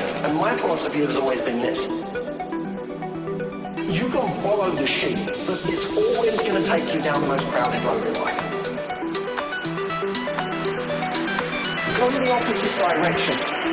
life. And my philosophy has always been this. You can follow the sheep, but it's always going to take you down the most crowded road in life. Go in the opposite direction.